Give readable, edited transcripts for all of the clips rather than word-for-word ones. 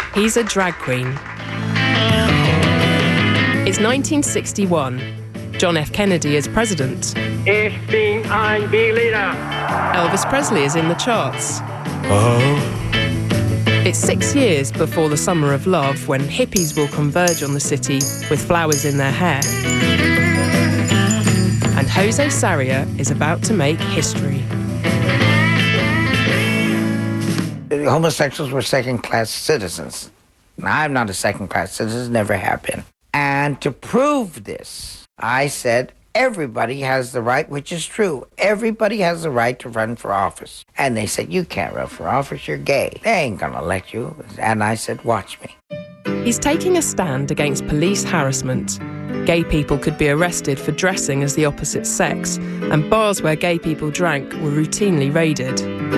He's a drag queen. It's 1961. John F. Kennedy is president. Ich bin ein Berliner. Elvis Presley is in the charts. It's 6 years before the Summer of Love, when hippies will converge on the city with flowers in their hair. And Jose Sarria is about to make history. Homosexuals were second-class citizens. Now, I'm not a second-class citizen, never have been. And to prove this, I said, everybody has the right, which is true. Everybody has the right to run for office. And they said, you can't run for office, you're gay. They ain't gonna let you. And I said, watch me. He's taking a stand against police harassment. Gay people could be arrested for dressing as the opposite sex, and bars where gay people drank were routinely raided.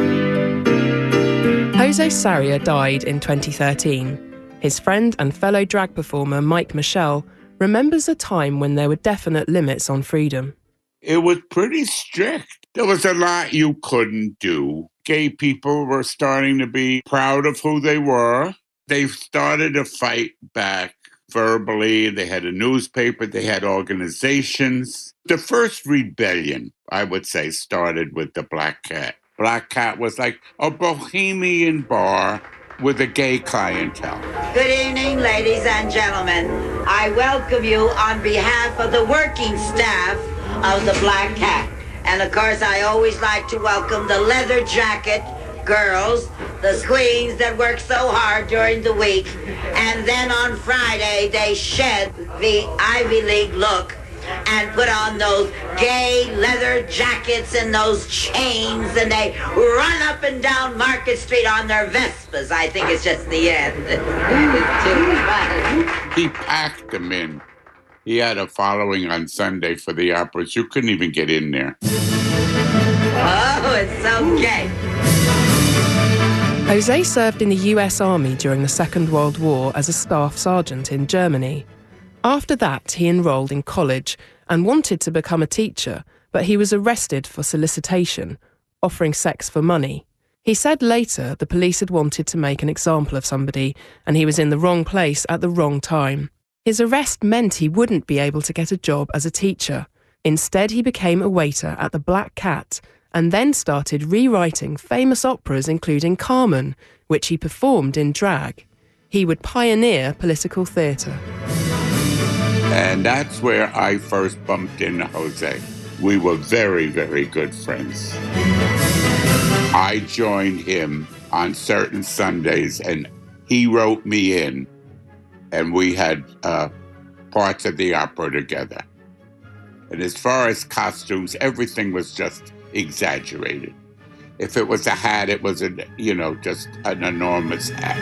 Jose Sarria died in 2013. His friend and fellow drag performer Mike Michelle remembers a time when there were definite limits on freedom. It was pretty strict. There was a lot you couldn't do. Gay people were starting to be proud of who they were. They started to fight back verbally. They had a newspaper. They had organizations. The first rebellion, I would say, started with the Black Cat. Black Cat was like a bohemian bar with a gay clientele. Good evening, ladies and gentlemen. I welcome you on behalf of the working staff of the Black Cat. And of course, I always like to welcome the leather jacket girls, the queens that work so hard during the week. And then on Friday, they shed the Ivy League look and put on those gay leather jackets and those chains, and they run up and down Market Street on their Vespas. I think it's just the end. He packed them in. He had a following on Sunday for the operas. You couldn't even get in there. Oh, it's so gay. Jose served in the US Army during the Second World War as a staff sergeant in Germany. After that, he enrolled in college and wanted to become a teacher, but he was arrested for solicitation, offering sex for money. He said later the police had wanted to make an example of somebody, and he was in the wrong place at the wrong time. His arrest meant he wouldn't be able to get a job as a teacher. Instead, he became a waiter at the Black Cat, and then started rewriting famous operas including Carmen, which he performed in drag. He would pioneer political theatre. And that's where I first bumped into Jose. We were very, very good friends. I joined him on certain Sundays, and he wrote me in, and we had parts of the opera together. And as far as costumes, everything was just exaggerated. If it was a hat, it was just an enormous hat.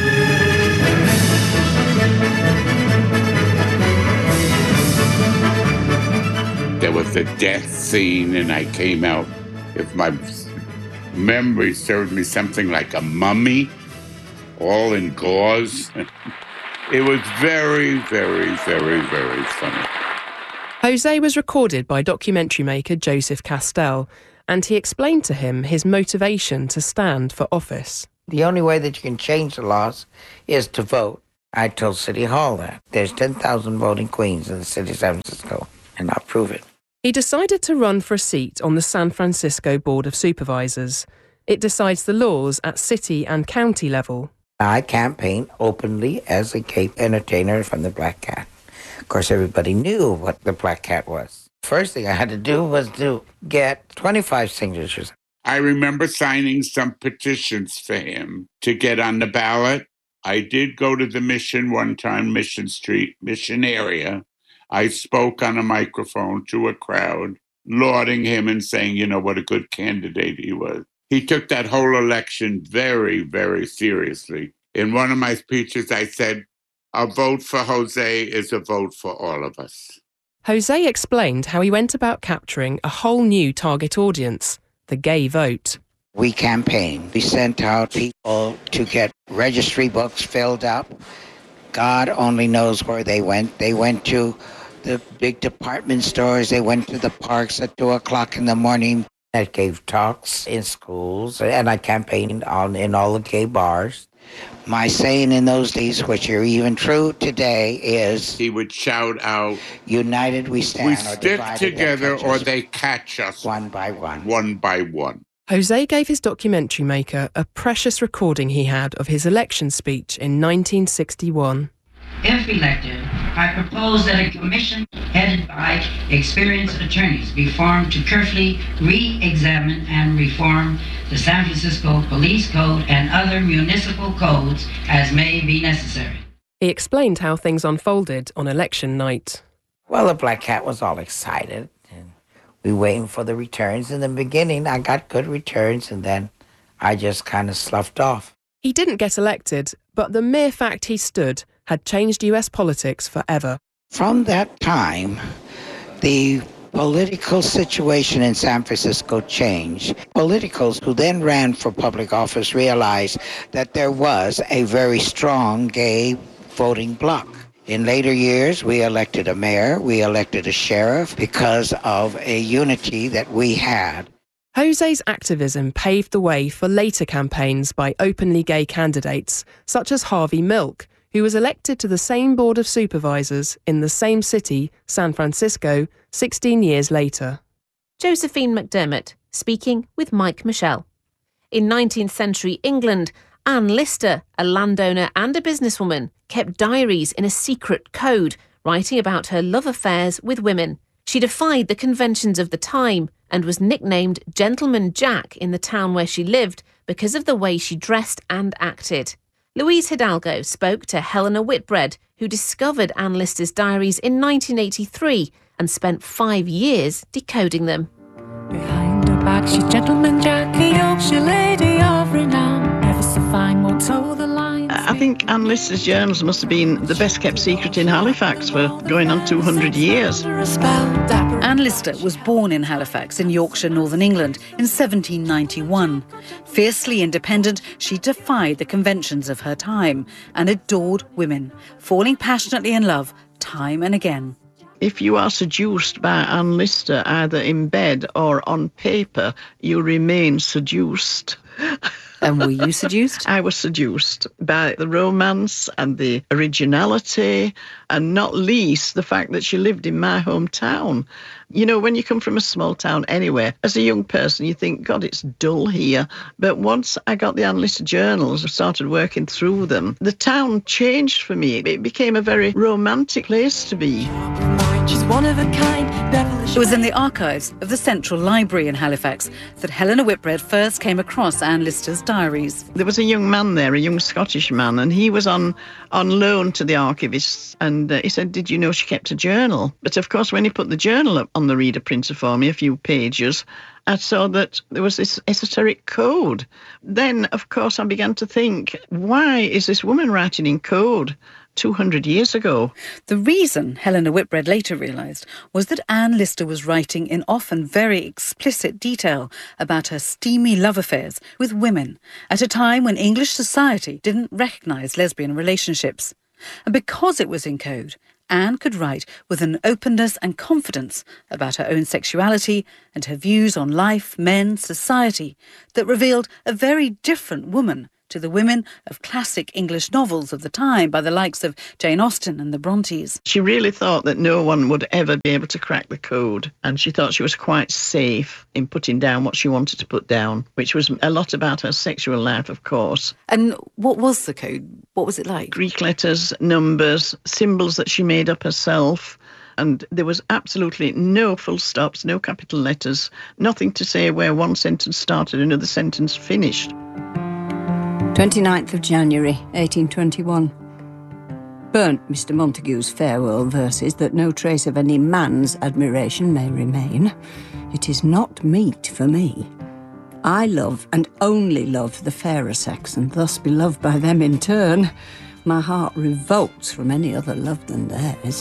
There was a death scene, and I came out, if my memory served me, something like a mummy, all in gauze. It was very, very, very, very funny. Jose was recorded by documentary maker Joseph Castell, and he explained to him his motivation to stand for office. The only way that you can change the laws is to vote. I told City Hall that. There's 10,000 voting queens in the city of San Francisco, and I'll prove it. He decided to run for a seat on the San Francisco Board of Supervisors. It decides the laws at city and county level. I campaigned openly as a gay entertainer from the Black Cat. Of course, everybody knew what the Black Cat was. First thing I had to do was to get 25 signatures. I remember signing some petitions for him to get on the ballot. I did go to the Mission one time, Mission Street, Mission area. I spoke on a microphone to a crowd, lauding him and saying, what a good candidate he was. He took that whole election very, very seriously. In one of my speeches, I said, a vote for Jose is a vote for all of us. Jose explained how he went about capturing a whole new target audience, the gay vote. We campaigned. We sent out people to get registry books filled up. God only knows where they went. They went to the big department stores. They went to the parks at 2 o'clock in the morning. I gave talks in schools, and I campaigned in all the gay bars. My saying in those days, which are even true today, is... He would shout out, United we stand, we or stick divided together they catch or us they catch us one by one. one by one. Jose gave his documentary maker a precious recording he had of his election speech in 1961. If elected, I propose that a commission headed by experienced attorneys be formed to carefully re-examine and reform the San Francisco Police Code and other municipal codes as may be necessary. He explained how things unfolded on election night. Well, the Black Cat was all excited, and we were waiting for the returns. In the beginning, I got good returns, and then I just kind of sloughed off. He didn't get elected, but the mere fact he stood had changed US politics forever. From that time, the political situation in San Francisco changed. Politicals who then ran for public office realized that there was a very strong gay voting bloc. In later years, we elected a mayor, we elected a sheriff because of a unity that we had. Jose's activism paved the way for later campaigns by openly gay candidates, such as Harvey Milk, who was elected to the same Board of Supervisors in the same city, San Francisco, 16 years later. Josephine McDermott, speaking with Mike Michelle. In 19th century England, Anne Lister, a landowner and a businesswoman, kept diaries in a secret code, writing about her love affairs with women. She defied the conventions of the time and was nicknamed Gentleman Jack in the town where she lived because of the way she dressed and acted. Louise Hidalgo spoke to Helena Whitbread, who discovered Anne Lister's diaries in 1983 and spent 5 years decoding them. Behind her back, she's Gentleman Jack, a Yorkshire lady of renown. Never so fine, won't toe the line. I think Anne Lister's journals must have been the best kept secret in Halifax for going on 200 years. Anne Lister was born in Halifax in Yorkshire, Northern England in 1791. Fiercely independent, she defied the conventions of her time and adored women, falling passionately in love time and again. If you are seduced by Anne Lister, either in bed or on paper, you remain seduced. And were you seduced? I was seduced by the romance and the originality, and not least the fact that she lived in my hometown. You know, when you come from a small town anywhere, as a young person, you think, God, it's dull here. But once I got the Anne Lister journals and started working through them, the town changed for me. It became a very romantic place to be. She's one of a kind. It was in the archives of the Central Library in Halifax that Helena Whitbread first came across Anne Lister's diaries. There was a young man there, a young Scottish man, and he was on loan to the archivists, and he said, did you know she kept a journal? But of course, when he put the journal up on the reader printer for me, a few pages, I saw that there was this esoteric code. Then, of course, I began to think, why is this woman writing in code 200 years ago? The reason, Helena Whitbread later realised, was that Anne Lister was writing in often very explicit detail about her steamy love affairs with women at a time when English society didn't recognise lesbian relationships. And because it was in code, Anne could write with an openness and confidence about her own sexuality and her views on life, men, society, that revealed a very different woman to the women of classic English novels of the time by the likes of Jane Austen and the Brontes. She really thought that no one would ever be able to crack the code, and she thought she was quite safe in putting down what she wanted to put down, which was a lot about her sexual life, of course. And what was the code? What was it like? Greek letters, numbers, symbols that she made up herself. And there was absolutely no full stops, no capital letters, nothing to say where one sentence started, another sentence finished. 29th of January, 1821. Burnt Mr. Montague's farewell verses that no trace of any man's admiration may remain. It is not meet for me. I love and only love the fairer sex, and thus be loved by them in turn. My heart revolts from any other love than theirs.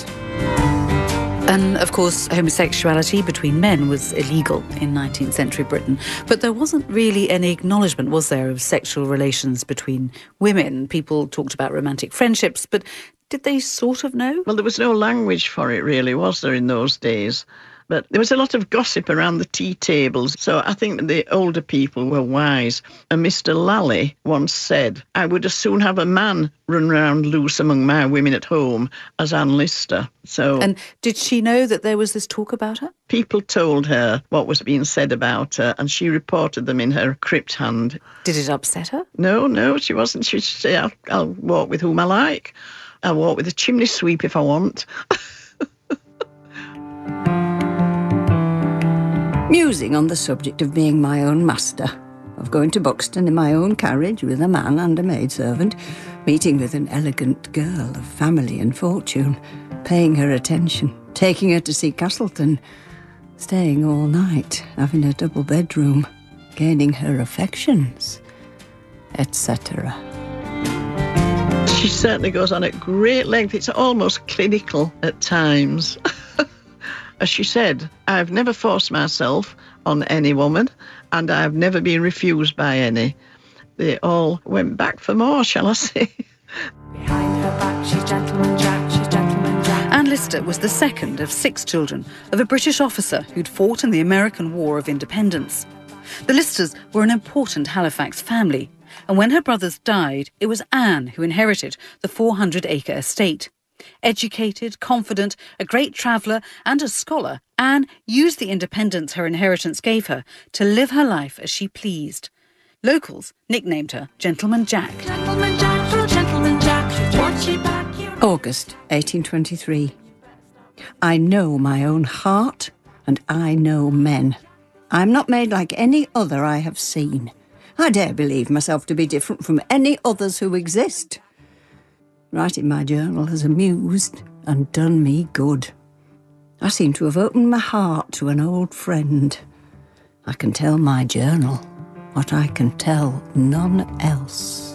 And, of course, homosexuality between men was illegal in 19th century Britain. But there wasn't really any acknowledgement, was there, of sexual relations between women? People talked about romantic friendships, but did they sort of know? Well, there was no language for it, really, was there, in those days? But there was a lot of gossip around the tea tables, so I think the older people were wise. And Mr. Lally once said, I would as soon have a man run around loose among my women at home as Anne Lister. So, And did she know that there was this talk about her? people told her what was being said about her, and she reported them in her crypt hand. Did it upset her? No, she wasn't. She'd say, I'll walk with whom I like. I'll walk with a chimney sweep if I want. Musing on the subject of being my own master, of going to Buxton in my own carriage with a man and a maidservant, meeting with an elegant girl of family and fortune, paying her attention, taking her to see Castleton, staying all night, having a double bedroom, gaining her affections, etc. She certainly goes on at great length. It's almost clinical at times. As she said, I've never forced myself on any woman, and I've never been refused by any. They all went back for more, shall I say. Behind her back, she's Gentleman Jack, she's Gentleman Jack. Anne Lister was the second of 6 children of a British officer who'd fought in the American War of Independence. The Listers were an important Halifax family, and when her brothers died, it was Anne who inherited the 400-acre estate. Educated, confident, a great traveller and a scholar, Anne used the independence her inheritance gave her to live her life as she pleased. Locals nicknamed her Gentleman Jack. Gentleman Jack, oh Gentleman Jack, what's she back here? August 1823. I know my own heart and I know men. I'm not made like any other I have seen. I dare believe myself to be different from any others who exist. Writing my journal has amused and done me good. I seem to have opened my heart to an old friend. I can tell my journal what I can tell none else.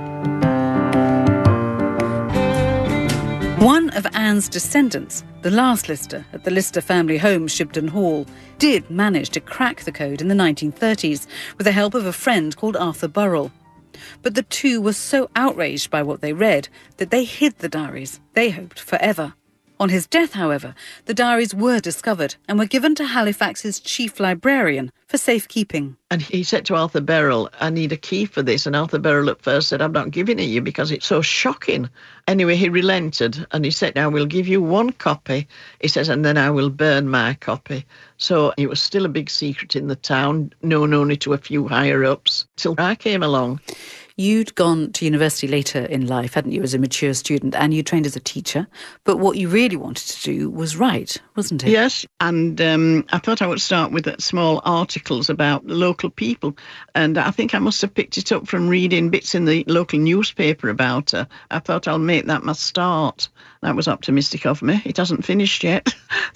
One of Anne's descendants, the last Lister at the Lister family home, Shibden Hall, did manage to crack the code in the 1930s with the help of a friend called Arthur Burrell. But the two were so outraged by what they read that they hid the diaries, they hoped, forever. On his death, however, the diaries were discovered and were given to Halifax's chief librarian for safekeeping. And he said to Arthur Burrell, I need a key for this. And Arthur Burrell at first said, I'm not giving it you because it's so shocking. Anyway, he relented and he said, I will give you one copy. He says, and then I will burn my copy. So it was still a big secret in the town, known only to a few higher-ups, till I came along. You'd gone to university later in life, hadn't you, as a mature student, and you trained as a teacher. But what you really wanted to do was write, wasn't it? Yes, and I thought I would start with small articles about local people. And I think I must have picked it up from reading bits in the local newspaper about her. I thought I'll make that my start. That was optimistic of me. It hasn't finished yet,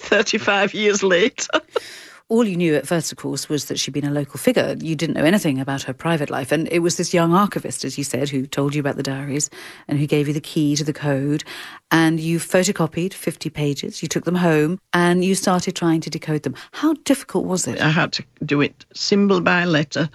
35 years later. All you knew at first, of course, was that she'd been a local figure. You didn't know anything about her private life. And it was this young archivist, as you said, who told you about the diaries and who gave you the key to the code. And you photocopied 50 pages. You took them home and you started trying to decode them. How difficult was it? I had to do it symbol by letter.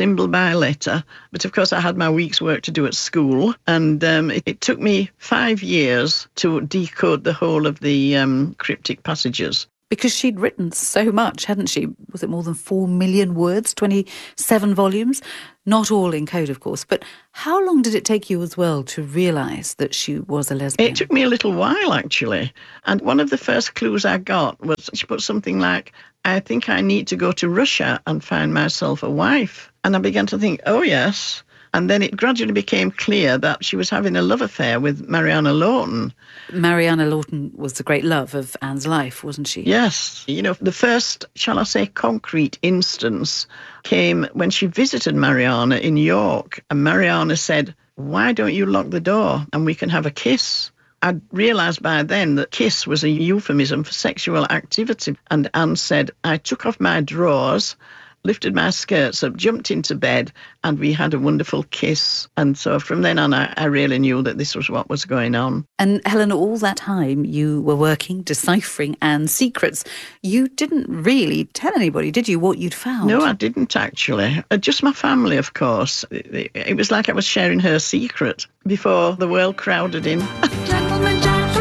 But of course, I had my week's work to do at school. And it took me 5 years to decode the whole of the cryptic passages. Because she'd written so much, hadn't she? Was it more than 4 million words, 27 volumes? Not all in code, of course. But how long did it take you as well to realise that she was a lesbian? It took me a little while, actually. And one of the first clues I got was she put something like, I think I need to go to Russia and find myself a wife. And I began to think, oh, yes. And then it gradually became clear that she was having a love affair with Mariana Lawton. Mariana Lawton was the great love of Anne's life, wasn't she? Yes. You know, the first, shall I say, concrete instance came when she visited Mariana in York. And Mariana said, why don't you lock the door and we can have a kiss? I'd realised by then that kiss was a euphemism for sexual activity. And Anne said, I took off my drawers, lifted my skirts up, jumped into bed, and we had a wonderful kiss. And so from then on, I really knew that this was what was going on. And Helen, all that time you were working, deciphering Anne's secrets. You didn't really tell anybody, did you, what you'd found? No, I didn't actually. Just my family, of course. It was like I was sharing her secret before the world crowded in. Helen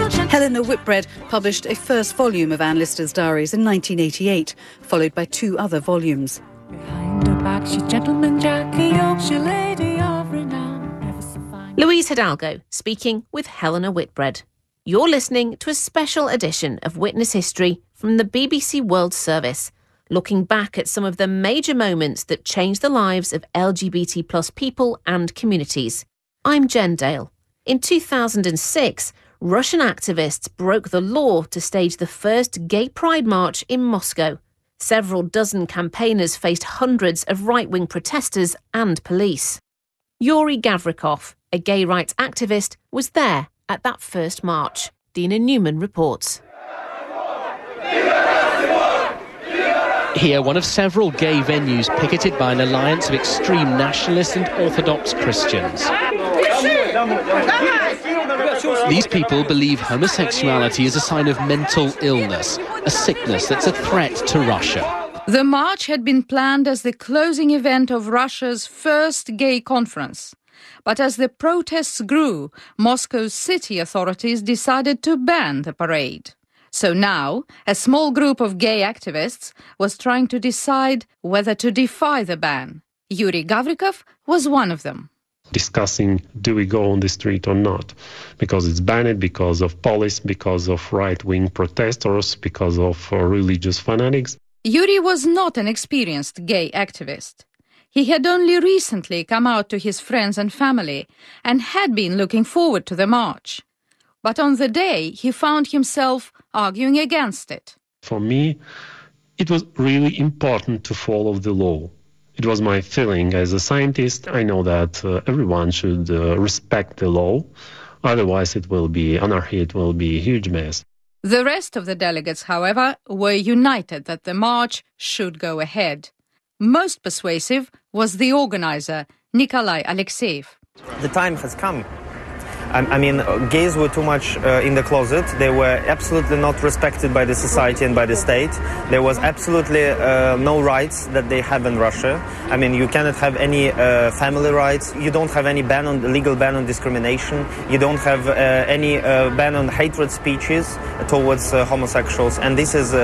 Helena Whitbread published a first volume of Anne Lister's diaries in 1988, followed by 2 other volumes. Behind her back, she's Gentleman Jack, a Yorkshire lady of renown. Ever so fine. Louise Hidalgo speaking with Helena Whitbread. You're listening to a special edition of Witness History from the BBC World Service, looking back at some of the major moments that changed the lives of LGBT plus people and communities. I'm Jen Dale. In 2006, Russian activists broke the law to stage the first gay pride march in Moscow. Several dozen campaigners faced hundreds of right-wing protesters and police. Yuri Gavrikov, a gay rights activist, was there at that first march. Dina Newman reports. Here, one of several gay venues picketed by an alliance of extreme nationalist and Orthodox Christians. These people believe homosexuality is a sign of mental illness, a sickness that's a threat to Russia. The march had been planned as the closing event of Russia's first gay conference. But as the protests grew, Moscow's city authorities decided to ban the parade. So now, a small group of gay activists was trying to decide whether to defy the ban. Yuri Gavrikov was one of them. Discussing, do we go on the street or not? Because it's banned, because of police, because of right-wing protesters, because of religious fanatics. Yuri was not an experienced gay activist. He had only recently come out to his friends and family and had been looking forward to the march. But on the day, he found himself arguing against it. For me, it was really important to follow the law. It was my feeling. As a scientist, I know that everyone should respect the law. Otherwise, it will be anarchy, it will be a huge mess. The rest of the delegates, however, were united that the march should go ahead. Most persuasive was the organizer, Nikolai Alexeyev. The time has come. I mean, gays were too much in the closet. They were absolutely not respected by the society and by the state. There was absolutely no rights that they have in Russia. I mean, you cannot have any family rights. You don't have any legal ban on discrimination. You don't have any ban on hatred speeches towards homosexuals. And this is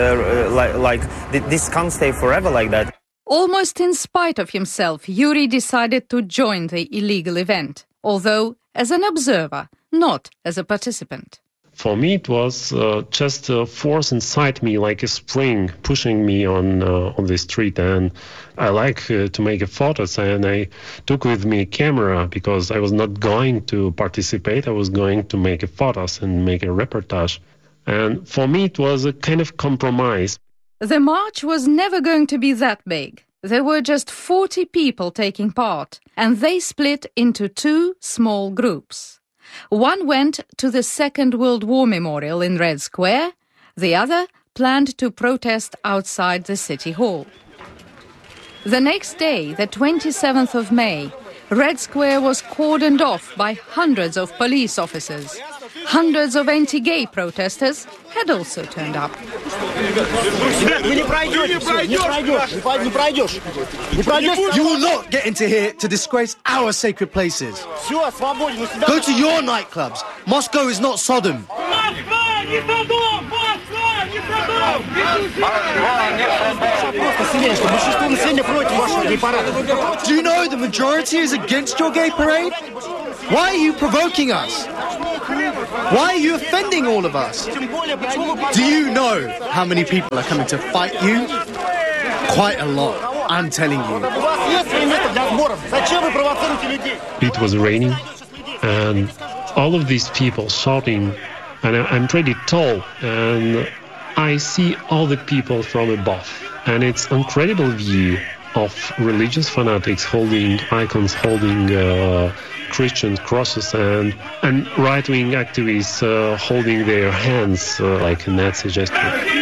this can't stay forever like that. Almost in spite of himself, Yuri decided to join the illegal event, although as an observer, not as a participant. For me, it was just a force inside me, like a spring pushing me on the street. And I like to make photos, and I took with me a camera because I was not going to participate. I was going to make photos and make a reportage. And for me, it was a kind of compromise. The march was never going to be that big. There were just 40 people taking part, and they split into 2 small groups. One went to the Second World War Memorial in Red Square, the other planned to protest outside the City Hall. The next day, the 27th of May, Red Square was cordoned off by hundreds of police officers. Hundreds of anti-gay protesters had also turned up. You will not get into here to disgrace our sacred places. Go to your nightclubs. Moscow is not Sodom. Do you know the majority is against your gay parade? Why are you provoking us? Why are you offending all of us? Do you know how many people are coming to fight you? Quite a lot, I'm telling you. It was raining, and all of these people shouting, and I'm pretty tall, and I see all the people from above, and it's an incredible view of religious fanatics holding icons, holding Christian crosses, and right-wing activists holding their hands like a Nazi gesture.